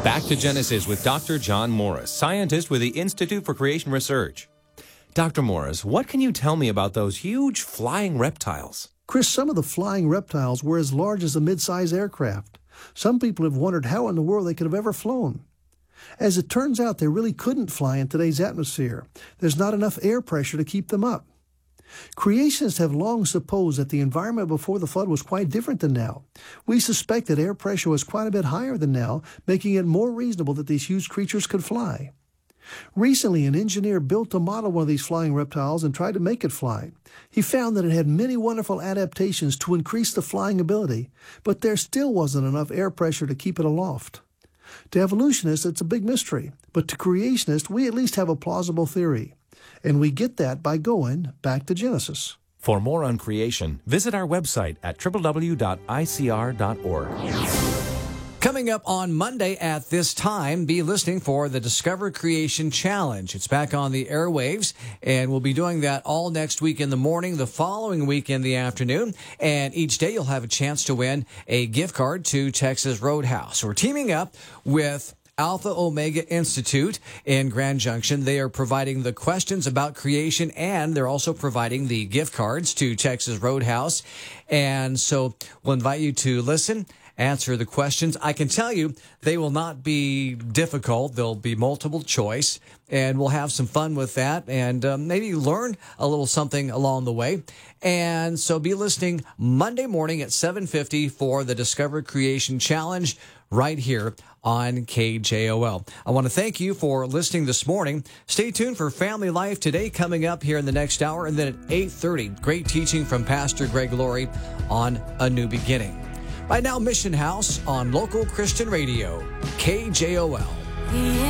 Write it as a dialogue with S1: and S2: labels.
S1: Back to Genesis with Dr. John Morris, scientist with the Institute for Creation Research. Dr. Morris, what can you tell me about those huge flying reptiles?
S2: Chris, some of the flying reptiles were as large as a mid-size aircraft. Some people have wondered how in the world they could have ever flown. As it turns out, they really couldn't fly in today's atmosphere. There's not enough air pressure to keep them up. Creationists have long supposed that the environment before the flood was quite different than now. We suspect that air pressure was quite a bit higher than now, making it more reasonable that these huge creatures could fly. Recently, an engineer built to model one of these flying reptiles and tried to make it fly. He found that it had many wonderful adaptations to increase the flying ability, but there still wasn't enough air pressure to keep it aloft. To evolutionists, it's a big mystery, but to creationists, we at least have a plausible theory. And we get that by going back to Genesis.
S1: For more on creation, visit our website at www.icr.org.
S3: Coming up on Monday at this time, be listening for the Discover Creation Challenge. It's back on the airwaves, and we'll be doing that all next week in the morning, the following week in the afternoon, and each day you'll have a chance to win a gift card to Texas Roadhouse. We're teaming up with Alpha Omega Institute in Grand Junction. They are providing the questions about creation, and they're also providing the gift cards to Texas Roadhouse. And so we'll invite you to listen, answer the questions. I can tell you they will not be difficult. They'll be multiple choice, and we'll have some fun with that and maybe learn a little something along the way. And so be listening Monday morning at 7:50 for the Discover Creation Challenge right here on KJOL. I want to thank you for listening this morning. Stay tuned for Family Life Today coming up here in the next hour. And then at 8:30, great teaching from Pastor Greg Laurie on A New Beginning. Right now, Mission House on local Christian radio, KJOL.